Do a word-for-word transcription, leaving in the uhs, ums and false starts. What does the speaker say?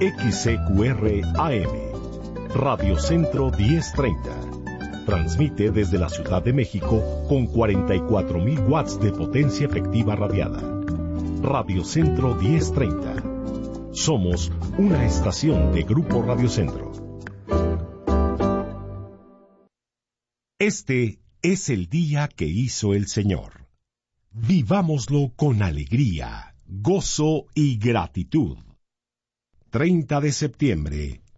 X C Q R A M, Radio Centro diez treinta. Transmite desde la Ciudad de México con cuarenta y cuatro mil watts de potencia efectiva radiada. Radio Centro diez treinta. Somos una estación de Grupo Radio Centro. Este es el día que hizo el Señor. Vivámoslo con alegría, gozo y gratitud. treinta de septiembre